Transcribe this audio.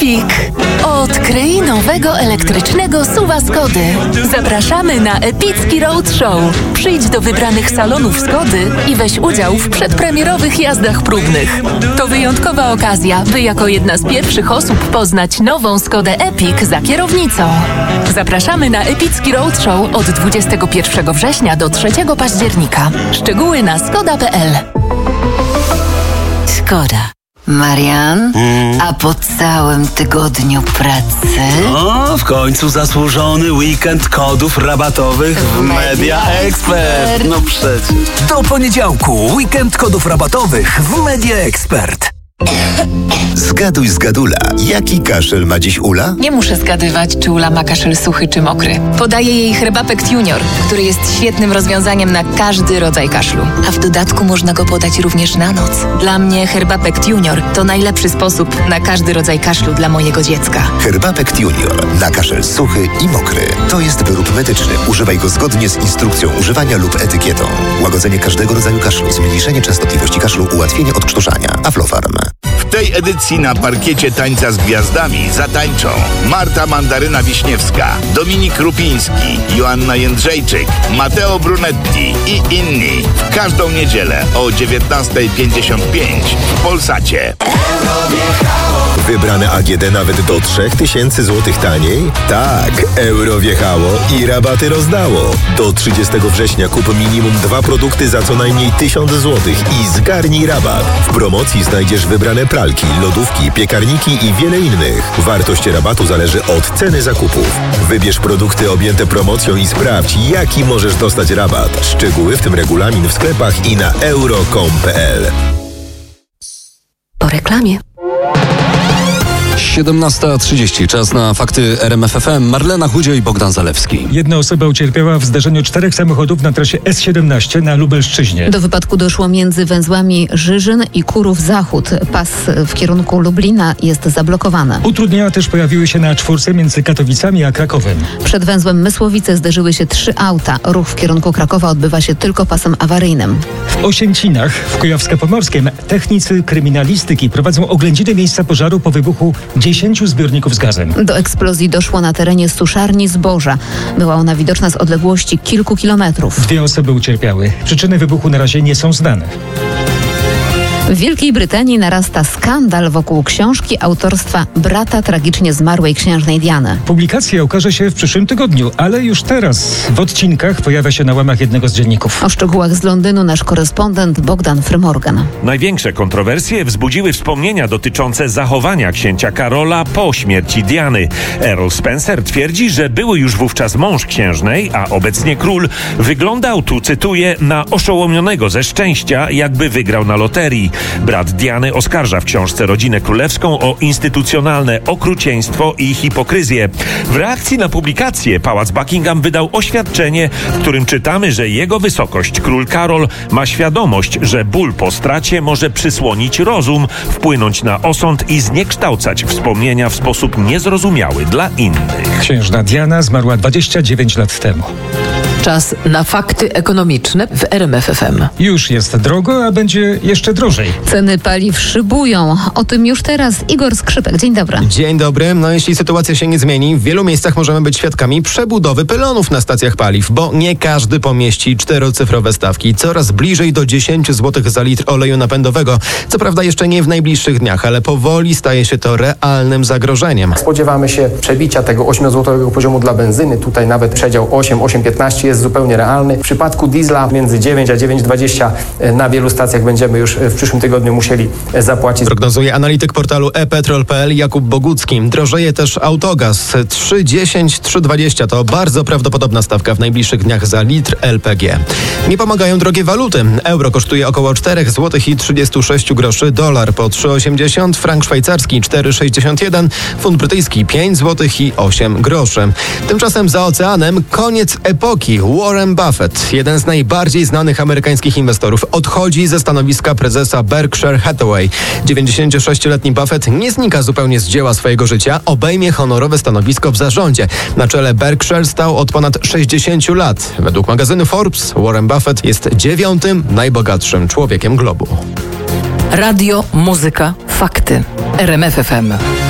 Epic. Odkryj nowego elektrycznego SUV-a Skody. Zapraszamy na epicki roadshow. Przyjdź do wybranych salonów Skody i weź udział w przedpremierowych jazdach próbnych. To wyjątkowa okazja, by jako jedna z pierwszych osób poznać nową Skodę Epic za kierownicą. Zapraszamy na epicki roadshow od 21 września do 3 października. Szczegóły na skoda.pl. Szkoda. Marian, a po całym tygodniu pracy? O, w końcu zasłużony weekend kodów rabatowych w Media Expert. No przecież. Do poniedziałku weekend kodów rabatowych w Media Expert. Zgaduj z Gadula. Jaki kaszel ma dziś Ula? Nie muszę zgadywać, czy Ula ma kaszel suchy czy mokry. Podaję jej Herbapekt Junior, który jest świetnym rozwiązaniem na każdy rodzaj kaszlu. A w dodatku można go podać również na noc. Dla mnie Herbapekt Junior to najlepszy sposób na każdy rodzaj kaszlu dla mojego dziecka. Herbapekt Junior na kaszel suchy i mokry. To jest wyrób medyczny. Używaj go zgodnie z instrukcją używania lub etykietą. Łagodzenie każdego rodzaju kaszlu, zmniejszenie częstotliwości kaszlu, ułatwienie odkrztuszania. Aflofarm. W tej edycji na parkiecie Tańca z Gwiazdami zatańczą Marta Mandaryna-Wiśniewska, Dominik Rupiński, Joanna Jędrzejczyk, Matteo Brunetti i inni. W każdą niedzielę o 19:55 w Polsacie. Wybrane AGD nawet do 3000 zł taniej? Tak, euro wjechało i rabaty rozdało. Do 30 września kup minimum 2 produkty za co najmniej 1000 zł i zgarnij rabat. W promocji znajdziesz wybrane pralki, lodówki, piekarniki i wiele innych. Wartość rabatu zależy od ceny zakupów. Wybierz produkty objęte promocją i sprawdź, jaki możesz dostać rabat. Szczegóły, w tym regulamin, w sklepach i na euro.com.pl. Po reklamie. 17:30. Czas na fakty RMF FM. Marlena Chudzio i Bogdan Zalewski. Jedna osoba ucierpiała w zdarzeniu 4 samochodów na trasie S17 na Lubelszczyźnie. Do wypadku doszło między węzłami Żyżyn i Kurów Zachód. Pas w kierunku Lublina jest zablokowany. Utrudnienia też pojawiły się na czwórce między Katowicami a Krakowem. Przed węzłem Mysłowice zderzyły się 3 auta. Ruch w kierunku Krakowa odbywa się tylko pasem awaryjnym. W Osięcinach w Kujawsko-Pomorskiem technicy kryminalistyki prowadzą oględziny miejsca pożaru po wybuchu 10 zbiorników z gazem. Do eksplozji doszło na terenie suszarni zboża. Była ona widoczna z odległości kilku kilometrów. 2 osoby ucierpiały. Przyczyny wybuchu na razie nie są znane. W Wielkiej Brytanii narasta skandal wokół książki autorstwa brata tragicznie zmarłej księżnej Diany. Publikacja ukaże się w przyszłym tygodniu, ale już teraz w odcinkach pojawia się na łamach jednego z dzienników. O szczegółach z Londynu nasz korespondent Bogdan Frymorgan. Największe kontrowersje wzbudziły wspomnienia dotyczące zachowania księcia Karola po śmierci Diany. Earl Spencer twierdzi, że były już wówczas mąż księżnej, a obecnie król wyglądał, tu cytuję, na oszołomionego ze szczęścia, jakby wygrał na loterii. Brat Diany oskarża w książce rodzinę królewską o instytucjonalne okrucieństwo i hipokryzję. W reakcji na publikację Pałac Buckingham wydał oświadczenie, w którym czytamy, że jego wysokość król Karol ma świadomość, że ból po stracie może przysłonić rozum, wpłynąć na osąd i zniekształcać wspomnienia w sposób niezrozumiały dla innych. Księżna Diana zmarła 29 lat temu. Czas na fakty ekonomiczne w RMF FM. Już jest drogo, a będzie jeszcze drożej. Ceny paliw szybują. O tym już teraz Igor Skrzypek. Dzień dobry. Dzień dobry. No jeśli sytuacja się nie zmieni, w wielu miejscach możemy być świadkami przebudowy pylonów na stacjach paliw, bo nie każdy pomieści 4-cyfrowe stawki. Coraz bliżej do 10 zł za litr oleju napędowego. Co prawda jeszcze nie w najbliższych dniach, ale powoli staje się to realnym zagrożeniem. Spodziewamy się przebicia tego 8-złotowego poziomu dla benzyny. Tutaj nawet przedział 8,15 jest zupełnie realny. W przypadku diesla między 9 a 9,20 na wielu stacjach będziemy już w przyszłym tygodniu musieli zapłacić. Prognozuje analityk portalu ePetrol.pl Jakub Bogucki. Drożeje też autogaz. 3,10, 3,20 to bardzo prawdopodobna stawka w najbliższych dniach za litr LPG. Nie pomagają drogie waluty. Euro kosztuje około 4,36 zł, dolar po 3,80, frank szwajcarski 4,61, funt brytyjski 5,08 zł. Tymczasem za oceanem koniec epoki. Warren Buffett, jeden z najbardziej znanych amerykańskich inwestorów, odchodzi ze stanowiska prezesa Berkshire Hathaway. 96-letni Buffett nie znika zupełnie z dzieła swojego życia, obejmie honorowe stanowisko w zarządzie. Na czele Berkshire stał od ponad 60 lat. Według magazynu Forbes Warren Buffett jest 9. najbogatszym człowiekiem globu. Radio, muzyka, fakty. RMF FM.